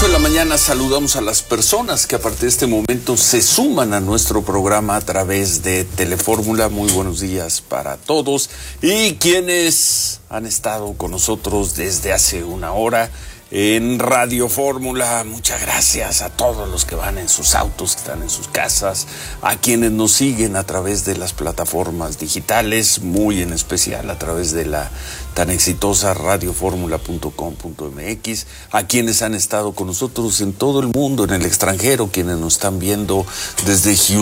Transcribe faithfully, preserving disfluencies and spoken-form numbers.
de la mañana saludamos a las personas que a partir de este momento se suman a nuestro programa a través de Telefórmula. Muy buenos días para todos y quienes han estado con nosotros desde hace una hora en Radio Fórmula. Muchas gracias a todos los que van en sus autos, que están en sus casas, a quienes nos siguen a través de las plataformas digitales, muy en especial a través de la tan exitosa radio fórmula punto com punto m x, a quienes han estado con nosotros en todo el mundo, en el extranjero, quienes nos están viendo desde Houston,